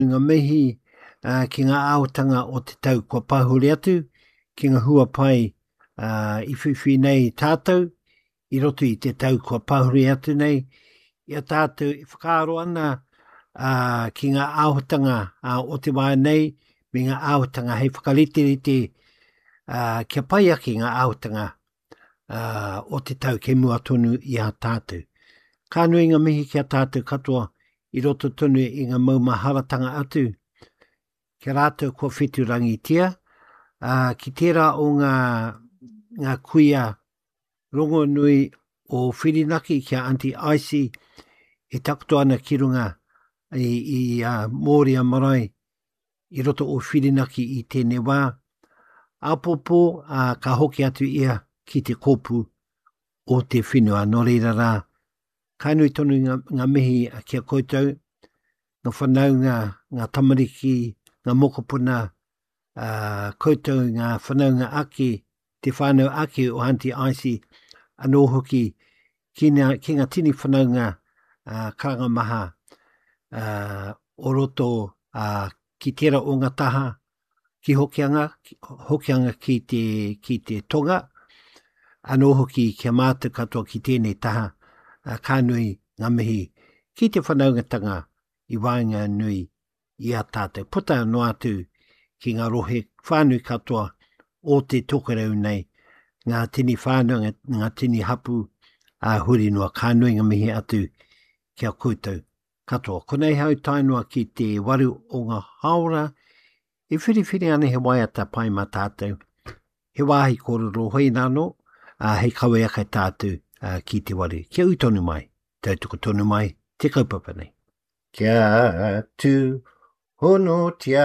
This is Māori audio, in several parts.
Ngā mihi ki ngā aotanga o te tau kua pahuri atu, ki ngā hua pai I whiwhi nei tātou, I roto I te tau kua pahuri atu nei, ia tātou I whakaaro ana ki ngā aotanga o te wā nei, me ngā aotanga hei whakariterite kia pai aki ngā aotanga o te tau ke mua tonu I a tātou. Ka nui ngā mihi kia tātou katoa I roto tonu I ngā maumaharatanga atu. Kia rātou kua whetu rangitia, ki tērā o ngā kuia rongo nui o whirinaki kia Auntie Icy e takuto ana ki runga I Mōria Marae I roto o whirinaki I tēnei wā. Apopo ka hoki atu ia ki te kōpu o te whenua no reira rā. Ka nui tonu ngā mihi kia koutou, ngā whanaunga, ngā tamariki, ngā mokopuna, koutou ngā whanaunga aki, te whānau aki o Auntie Icy, anō hoki ki ngā tini whanaunga karangamaha o roto ki tera o ngā taha, ki hokianga ki te tonga, anō hoki kia mātu katoa ki tēnei taha, ka nui ngā mihi ki te whanaungatanga I wāinga nui I a tātou. Puta no atu ki ngā rohe whānui katoa o te tokerau nei, ngā tini whānau, ngā tini hapu huri noa, ka nui ngā mihi atu kia koutou katoa. Ko nei hau tainua ki te waru o ngā haora, E whiriwhiri ana he waiata pai ma tātou. He wāhi kōrero hoi nāno, hei kawe aka tātou ki te wari. Kia ui tonu mai, tautoko tonu mai, te kaupapa nei. Kia tu hono tia,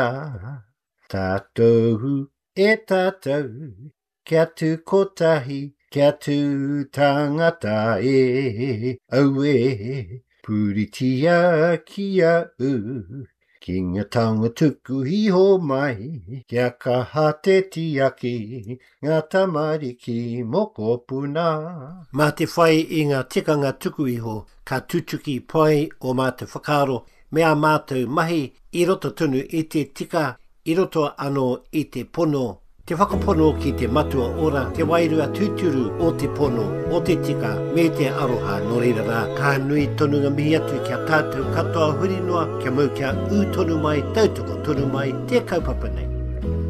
tātou e tātou. Kia tu kotahi, kia tu tangata e au e. Puritia kia Ki ngā taonga tuku iho mai, kia kaha te tiaki, ngā tamariki moko puna. Mā te whai I ngā tikanga tuku iho, ka tutuki pai o mā te whakaro, mea mātou mahi I roto tunu I te tika, I roto ano I te pono, te whakapono ki te matua ora, te wairua tuturu o te pono, o te tika, me te aroha no reira rā. Ka nui tonu ngā mihi atu kia tātou katoa huri noa, kia mau kia u tonu mai, tautoko tonu mai, te kaupapa nei.